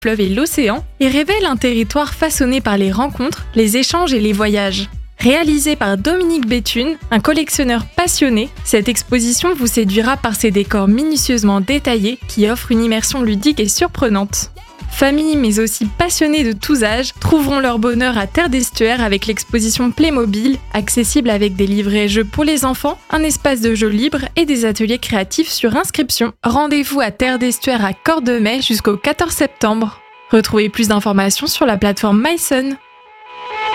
fleuve et l'océan et révèle un territoire façonné par les rencontres, les échanges et les voyages. Réalisée par Dominique Béthune, un collectionneur passionné, cette exposition vous séduira par ses décors minutieusement détaillés qui offrent une immersion ludique et surprenante. Familles mais aussi passionnés de tous âges trouveront leur bonheur à Terre d'Estuaire avec l'exposition Playmobil, accessible avec des livrets jeux pour les enfants, un espace de jeux libre et des ateliers créatifs sur inscription. Rendez-vous à Terre d'Estuaire à Cordemais jusqu'au 14 septembre. Retrouvez plus d'informations sur la plateforme myson.